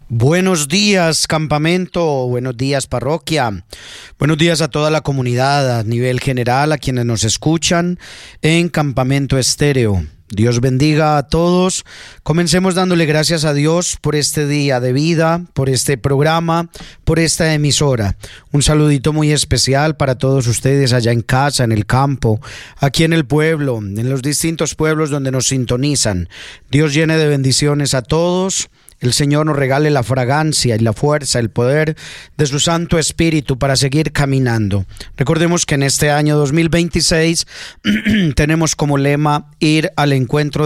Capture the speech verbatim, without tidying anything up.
Buenos días, campamento, buenos días, parroquia, buenos días a toda la comunidad a nivel general, a quienes nos escuchan en Campamento Estéreo. Dios bendiga a todos. Comencemos dándole gracias a Dios por este día de vida, por este programa, por esta emisora. Un saludito muy especial para todos ustedes allá en casa, en el campo, aquí en el pueblo, en los distintos pueblos donde nos sintonizan. Dios llene de bendiciones a todos. El Señor nos regale la fragancia y la fuerza, el poder de su Santo Espíritu para seguir caminando. Recordemos que en este año dos mil veintiséis tenemos como lema ir al encuentro